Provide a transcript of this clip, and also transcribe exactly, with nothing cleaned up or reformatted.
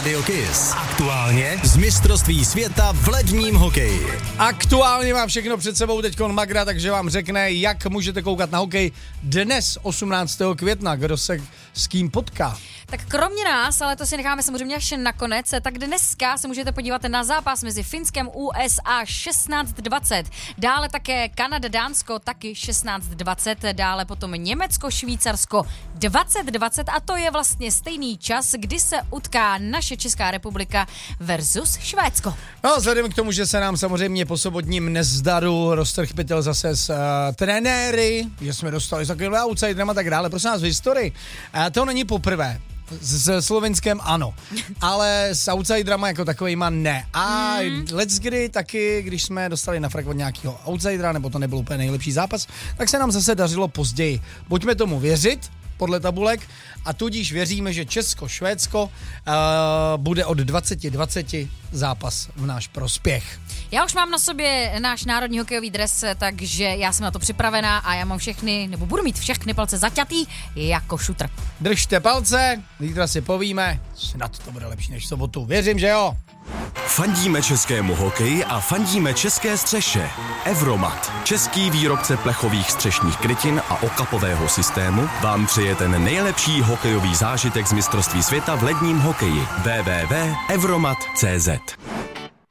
Radio Kiss. Aktuálně z mistrovství světa v ledním hokeji. Aktuálně má všechno před sebou teďkon Magra, takže vám řekne, jak můžete koukat na hokej dnes, osmnáctého května, kdo se s kým potká. Tak kromě nás, ale to si necháme samozřejmě až nakonec, tak dneska se můžete podívat na zápas mezi Finskem U S A šestnáct dvacet. Dále také Kanada Dánsko taky šestnáct dvacet, dále potom Německo Švýcarsko dvacet dvacet a to je vlastně stejný čas, kdy se utká naše Česká republika versus Švédsko. No, vzhledem k tomu, že se nám samozřejmě po sobotním nezdaru roztrhl pytel zase s uh, trenéry, že jsme dostali s takovým outsiderem a tak dále, prosím nás v historii. Uh, to není poprvé. S Slovenskem ano, ale s outsiderama jako takovejma ne. A mm. let's kdy taky, když jsme dostali na frak od nějakého outsidera, nebo to nebyl úplně nejlepší zápas, tak se nám zase dařilo později. Buďme tomu věřit, podle tabulek, a tudíž věříme, že Česko-Švédsko uh, bude od dvacet dvacet zápas v náš prospěch. Já už mám na sobě náš národní hokejový dres, takže já jsem na to připravená a já mám všechny, nebo budu mít všechny palce zaťatý jako šutr. Držte palce, zítra si povíme, snad to bude lepší než v sobotu. Věřím, že jo. Fandíme českému hokeji a fandíme české střeše. Evromat, český výrobce plechových střešních krytin a okapového systému, vám přeje ten nejlepší hokejový zážitek z mistrovství světa v ledním hokeji. w w w tečka evromat tečka cé zet